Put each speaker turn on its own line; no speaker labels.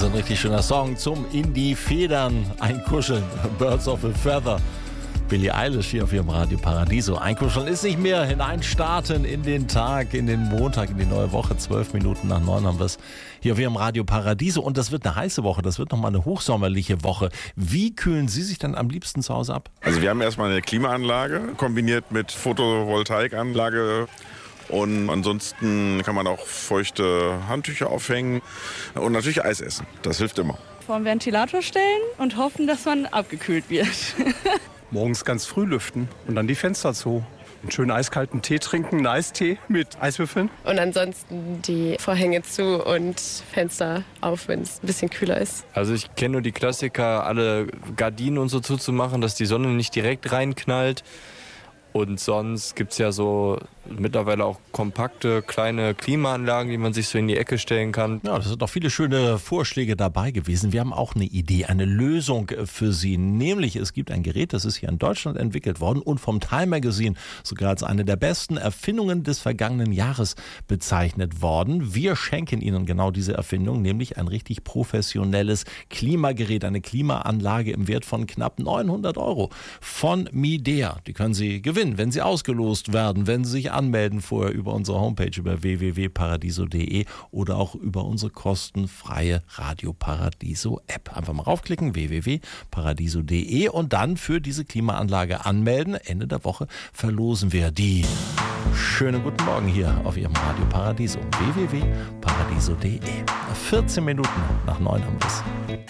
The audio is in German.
So ein richtig schöner Song zum in die Federn einkuscheln. Birds of a Feather. Billie Eilish hier auf ihrem Radio Paradiso. Einkuscheln ist nicht mehr. Hineinstarten in den Tag, in den Montag, in die neue Woche. 12 Minuten nach 9 haben wir es hier auf ihrem Radio Paradiso. Und das wird eine heiße Woche. Das wird nochmal eine hochsommerliche Woche. Wie kühlen Sie sich dann am liebsten zu Hause ab?
Also wir haben erstmal eine Klimaanlage kombiniert mit Photovoltaikanlage. Und ansonsten kann man auch feuchte Handtücher aufhängen und natürlich Eis essen. Das hilft immer.
Vor den Ventilator stellen und hoffen, dass man abgekühlt wird.
Morgens ganz früh lüften und dann die Fenster zu. Einen schönen eiskalten Tee trinken, einen Eistee mit Eiswürfeln.
Und ansonsten die Vorhänge zu und Fenster auf, wenn es ein bisschen kühler ist.
Also ich kenne nur die Klassiker, alle Gardinen und so zuzumachen, dass die Sonne nicht direkt reinknallt. Und sonst gibt es ja so mittlerweile auch kompakte, kleine Klimaanlagen, die man sich so in die Ecke stellen kann.
Ja, das sind doch viele schöne Vorschläge dabei gewesen. Wir haben auch eine Idee, eine Lösung für Sie. Nämlich, es gibt ein Gerät, das ist hier in Deutschland entwickelt worden und vom Time Magazine sogar als eine der besten Erfindungen des vergangenen Jahres bezeichnet worden. Wir schenken Ihnen genau diese Erfindung, nämlich ein richtig professionelles Klimagerät, eine Klimaanlage im Wert von knapp 900 € von Midea. Die können Sie gewinnen, wenn sie ausgelost werden, wenn Sie sich anmelden vorher über unsere Homepage über www.paradiso.de oder auch über unsere kostenfreie Radio Paradiso App. Einfach mal raufklicken, www.paradiso.de und dann für diese Klimaanlage anmelden. Ende der Woche verlosen wir die. Schönen guten Morgen hier auf Ihrem Radio Paradiso. www.paradiso.de. 14 Minuten nach 9 haben wir es.